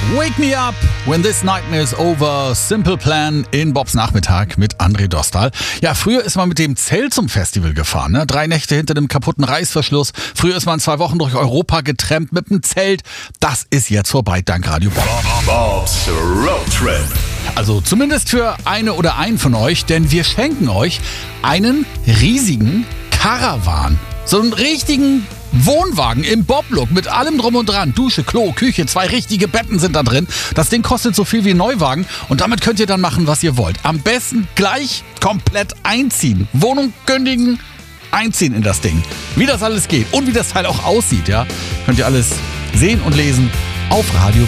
Wake me up when this nightmare is over. Simple Plan in Bobs Nachmittag mit André Dostal. Ja, früher ist man mit dem Zelt zum Festival gefahren, ne? 3 Nächte hinter dem kaputten Reißverschluss. Früher ist man 2 Wochen durch Europa getrampt mit dem Zelt. Das ist jetzt vorbei, dank Radio Bob. Bobs Road Trip. Also zumindest für eine oder einen von euch, denn wir schenken euch einen riesigen Caravan. So einen richtigen Wohnwagen im Bob-Look mit allem drum und dran. Dusche, Klo, Küche, 2 richtige Betten sind da drin. Das Ding kostet so viel wie ein Neuwagen und damit könnt ihr dann machen, was ihr wollt. Am besten gleich komplett einziehen. Wohnung kündigen, einziehen in das Ding. Wie das alles geht und wie das Teil auch aussieht, ja, könnt ihr alles sehen und lesen auf Radio